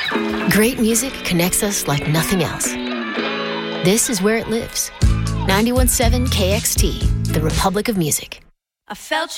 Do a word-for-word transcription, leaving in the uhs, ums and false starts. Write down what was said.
Great music connects us like nothing else. This is where it lives. ninety-one point seven K X T, the Republic of Music. I felt